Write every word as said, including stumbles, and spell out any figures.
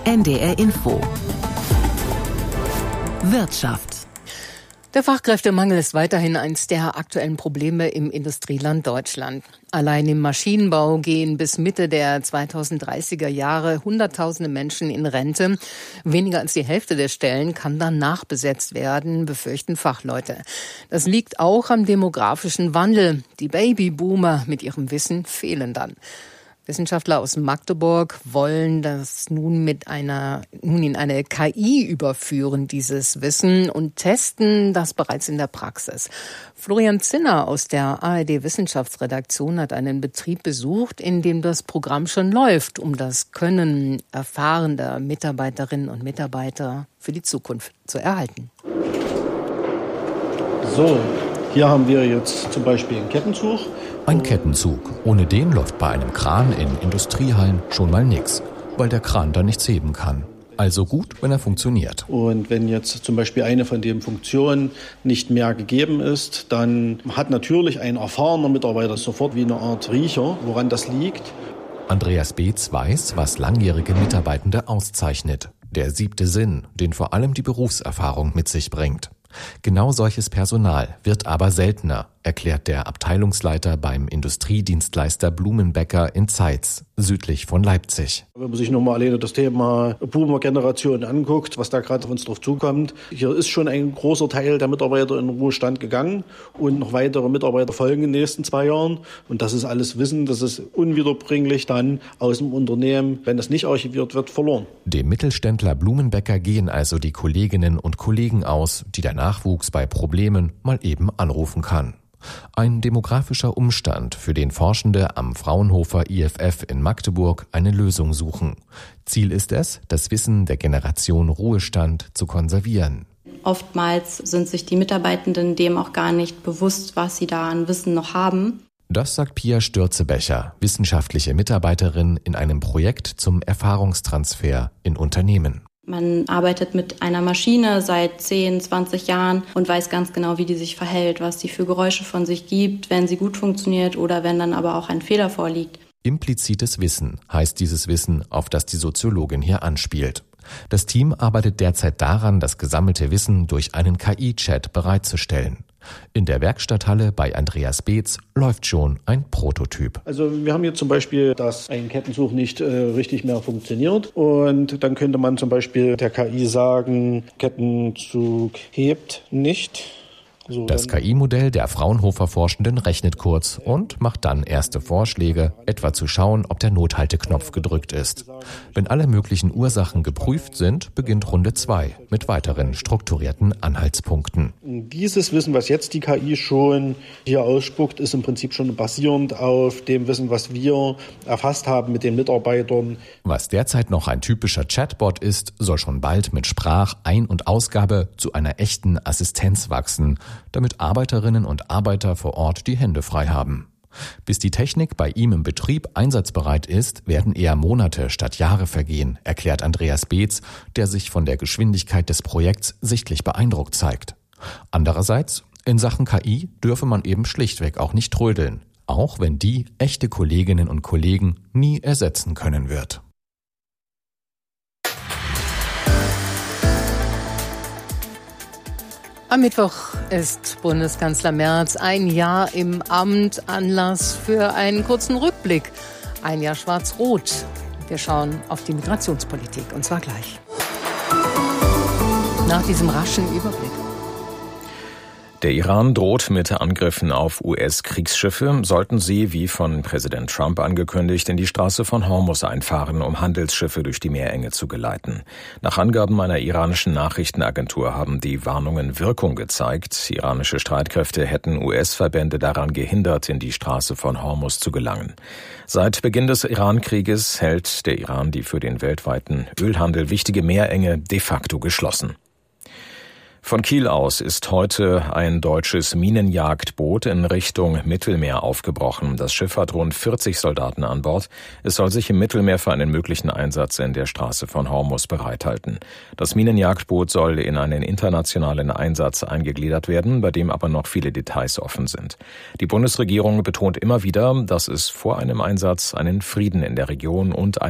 N D R Info. Wirtschaft. Der Fachkräftemangel ist weiterhin eines der aktuellen Probleme im Industrieland Deutschland. Allein im Maschinenbau gehen bis Mitte der zweitausenddreißiger Jahre Hunderttausende Menschen in Rente. Weniger als die Hälfte der Stellen kann dann nachbesetzt werden, befürchten Fachleute. Das liegt auch am demografischen Wandel. Die Babyboomer mit ihrem Wissen fehlen dann. Wissenschaftler aus Magdeburg wollen das nun mit einer, nun in eine K I überführen, dieses Wissen, und testen das bereits in der Praxis. Florian Zinner aus der A R D-Wissenschaftsredaktion hat einen Betrieb besucht, in dem das Programm schon läuft, um das Können erfahrener Mitarbeiterinnen und Mitarbeiter für die Zukunft zu erhalten. So, hier haben wir jetzt zum Beispiel einen Kettenzug. Ein Kettenzug. Ohne den läuft bei einem Kran in Industriehallen schon mal nichts, weil der Kran da nichts heben kann. Also gut, wenn er funktioniert. Und wenn jetzt zum Beispiel eine von den Funktionen nicht mehr gegeben ist, dann hat natürlich ein erfahrener Mitarbeiter sofort wie eine Art Riecher, woran das liegt. Andreas Beetz weiß, was langjährige Mitarbeitende auszeichnet. Der siebte Sinn, den vor allem die Berufserfahrung mit sich bringt. Genau solches Personal wird aber seltener, erklärt der Abteilungsleiter beim Industriedienstleister Blumenbecker in Zeitz, südlich von Leipzig. Wenn man sich nochmal alleine das Thema Boomer-Generation anguckt, was da gerade auf uns drauf zukommt, hier ist schon ein großer Teil der Mitarbeiter in den Ruhestand gegangen und noch weitere Mitarbeiter folgen in den nächsten zwei Jahren. Und das ist alles Wissen, das ist unwiederbringlich dann aus dem Unternehmen, wenn das nicht archiviert wird, verloren. Dem Mittelständler Blumenbecker gehen also die Kolleginnen und Kollegen aus, die der Nachwuchs bei Problemen mal eben anrufen kann. Ein demografischer Umstand, für den Forschende am Fraunhofer I F F in Magdeburg eine Lösung suchen. Ziel ist es, das Wissen der Generation Ruhestand zu konservieren. Oftmals sind sich die Mitarbeitenden dem auch gar nicht bewusst, was sie da an Wissen noch haben. Das sagt Pia Stürzebecher, wissenschaftliche Mitarbeiterin in einem Projekt zum Erfahrungstransfer in Unternehmen. Man arbeitet mit einer Maschine seit zehn, zwanzig Jahren und weiß ganz genau, wie die sich verhält, was sie für Geräusche von sich gibt, wenn sie gut funktioniert oder wenn dann aber auch ein Fehler vorliegt. Implizites Wissen heißt dieses Wissen, auf das die Soziologin hier anspielt. Das Team arbeitet derzeit daran, das gesammelte Wissen durch einen K I-Chat bereitzustellen. In der Werkstatthalle bei Andreas Beetz läuft schon ein Prototyp. Also wir haben hier zum Beispiel, dass ein Kettenzug nicht äh, richtig mehr funktioniert. Und dann könnte man zum Beispiel der K I sagen, Kettenzug hebt nicht. So, das K I-Modell der Fraunhofer Forschenden rechnet kurz und macht dann erste Vorschläge, etwa zu schauen, ob der Nothalteknopf gedrückt ist. Wenn alle möglichen Ursachen geprüft sind, beginnt Runde zwei mit weiteren strukturierten Anhaltspunkten. Dieses Wissen, was jetzt die K I schon hier ausspuckt, ist im Prinzip schon basierend auf dem Wissen, was wir erfasst haben mit den Mitarbeitern. Was derzeit noch ein typischer Chatbot ist, soll schon bald mit Sprach-, Ein- und Ausgabe zu einer echten Assistenz wachsen, damit Arbeiterinnen und Arbeiter vor Ort die Hände frei haben. Bis die Technik bei ihm im Betrieb einsatzbereit ist, werden eher Monate statt Jahre vergehen, erklärt Andreas Beetz, der sich von der Geschwindigkeit des Projekts sichtlich beeindruckt zeigt. Andererseits, in Sachen K I dürfe man eben schlichtweg auch nicht trödeln, auch wenn die echte Kolleginnen und Kollegen nie ersetzen können wird. Am Mittwoch ist Bundeskanzler Merz ein Jahr im Amt, Anlass für einen kurzen Rückblick. Ein Jahr schwarz-rot. Wir schauen auf die Migrationspolitik, und zwar gleich. Nach diesem raschen Überblick. Der Iran droht mit Angriffen auf U S-Kriegsschiffe, sollten sie, wie von Präsident Trump angekündigt, in die Straße von Hormuz einfahren, um Handelsschiffe durch die Meerenge zu geleiten. Nach Angaben einer iranischen Nachrichtenagentur haben die Warnungen Wirkung gezeigt. Iranische Streitkräfte hätten U S-Verbände daran gehindert, in die Straße von Hormuz zu gelangen. Seit Beginn des Iran-Krieges hält der Iran die für den weltweiten Ölhandel wichtige Meerenge de facto geschlossen. Von Kiel aus ist heute ein deutsches Minenjagdboot in Richtung Mittelmeer aufgebrochen. Das Schiff hat rund vierzig Soldaten an Bord. Es soll sich im Mittelmeer für einen möglichen Einsatz in der Straße von Hormuz bereithalten. Das Minenjagdboot soll in einen internationalen Einsatz eingegliedert werden, bei dem aber noch viele Details offen sind. Die Bundesregierung betont immer wieder, dass es vor einem Einsatz einen Frieden in der Region und